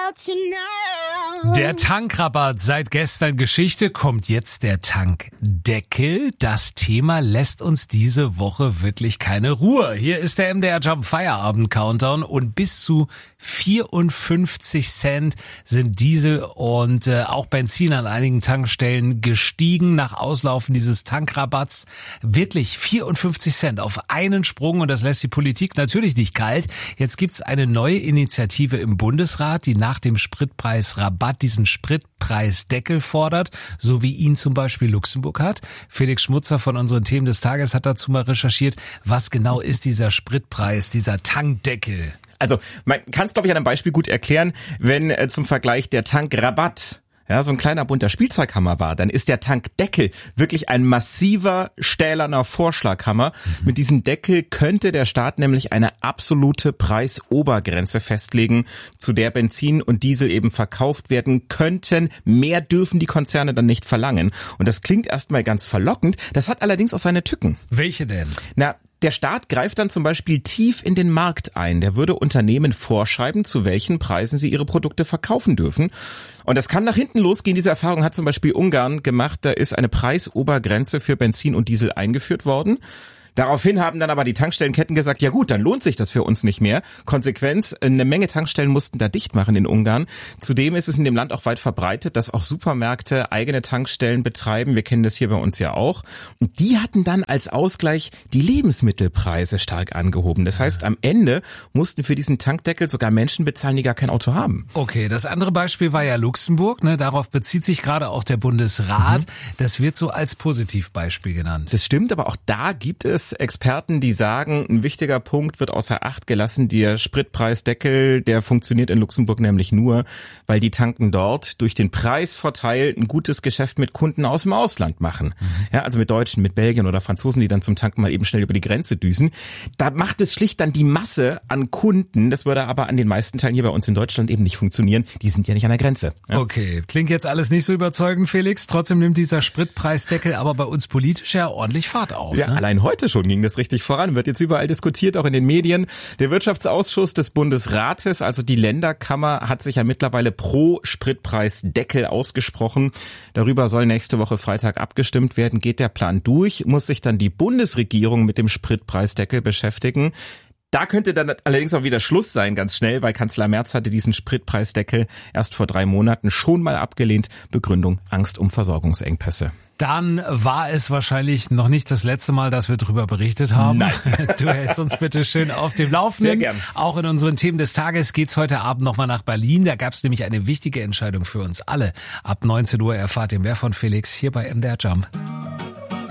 Der Tankrabatt seit gestern Geschichte, kommt jetzt der Tankdeckel. Das Thema lässt uns diese Woche wirklich keine Ruhe. Hier ist der MDR Jump Feierabend Countdown und bis zu 54 Cent sind Diesel und auch Benzin an einigen Tankstellen gestiegen nach Auslaufen dieses Tankrabatts. Wirklich 54 Cent auf einen Sprung und das lässt die Politik natürlich nicht kalt. Jetzt gibt's eine neue Initiative im Bundesrat, die nach dem Spritpreisrabatt diesen Spritpreisdeckel fordert, so wie ihn zum Beispiel Luxemburg hat. Felix Schmutzer von unseren Themen des Tages hat dazu mal recherchiert, was genau ist dieser Spritpreis, dieser Tankdeckel? Also man kann es, glaube ich, an einem Beispiel gut erklären, wenn zum Vergleich der Tankrabatt so ein kleiner bunter Spielzeughammer war, dann ist der Tankdeckel wirklich ein massiver stählerner Vorschlaghammer. Mit diesem Deckel könnte der Staat nämlich eine absolute Preisobergrenze festlegen, zu der Benzin und Diesel eben verkauft werden könnten. Mehr dürfen die Konzerne dann nicht verlangen. Und das klingt erstmal ganz verlockend, das hat allerdings auch seine Tücken. Welche denn? Der Staat greift dann zum Beispiel tief in den Markt ein. Der würde Unternehmen vorschreiben, zu welchen Preisen sie ihre Produkte verkaufen dürfen. Und das kann nach hinten losgehen. Diese Erfahrung hat zum Beispiel Ungarn gemacht. Da ist eine Preisobergrenze für Benzin und Diesel eingeführt worden. Daraufhin haben dann aber die Tankstellenketten gesagt, ja gut, dann lohnt sich das für uns nicht mehr. Konsequenz, eine Menge Tankstellen mussten da dicht machen in Ungarn. Zudem ist es in dem Land auch weit verbreitet, dass auch Supermärkte eigene Tankstellen betreiben. Wir kennen das hier bei uns ja auch. Und die hatten dann als Ausgleich die Lebensmittelpreise stark angehoben. Das heißt, am Ende mussten für diesen Tankdeckel sogar Menschen bezahlen, die gar kein Auto haben. Okay, das andere Beispiel war ja Luxemburg. Darauf bezieht sich gerade auch der Bundesrat. Das wird so als Positivbeispiel genannt. Das stimmt, aber auch da gibt es Experten, die sagen, ein wichtiger Punkt wird außer Acht gelassen. Der Spritpreisdeckel, der funktioniert in Luxemburg nämlich nur, weil die Tanken dort durch den Preisvorteil ein gutes Geschäft mit Kunden aus dem Ausland machen. Ja, also mit Deutschen, mit Belgiern oder Franzosen, die dann zum Tanken mal eben schnell über die Grenze düsen. Da macht es schlicht dann die Masse an Kunden. Das würde aber an den meisten Teilen hier bei uns in Deutschland eben nicht funktionieren. Die sind ja nicht an der Grenze. Ja. Okay, klingt jetzt alles nicht so überzeugend, Felix. Trotzdem nimmt dieser Spritpreisdeckel aber bei uns politisch ja ordentlich Fahrt auf. Ja, allein heute schon ging das richtig voran, wird jetzt überall diskutiert, auch in den Medien. Der Wirtschaftsausschuss des Bundesrates, also die Länderkammer, hat sich ja mittlerweile pro Spritpreisdeckel ausgesprochen. Darüber soll nächste Woche Freitag abgestimmt werden. Geht der Plan durch, muss sich dann die Bundesregierung mit dem Spritpreisdeckel beschäftigen. Da könnte dann allerdings auch wieder Schluss sein, ganz schnell, weil Kanzler Merz hatte diesen Spritpreisdeckel erst vor 3 Monaten schon mal abgelehnt. Begründung: Angst um Versorgungsengpässe. Dann war es wahrscheinlich noch nicht das letzte Mal, dass wir drüber berichtet haben. Nein. Du hältst uns bitte schön auf dem Laufenden. Sehr gern. Auch in unseren Themen des Tages geht's heute Abend nochmal nach Berlin. Da gab's nämlich eine wichtige Entscheidung für uns alle. Ab 19 Uhr erfahrt ihr mehr von Felix hier bei MDR Jump.